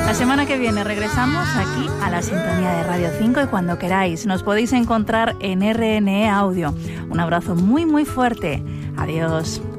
La semana que viene regresamos aquí a la sintonía de Radio 5 y cuando queráis nos podéis encontrar en RNE Audio. Un abrazo muy muy fuerte. Adiós.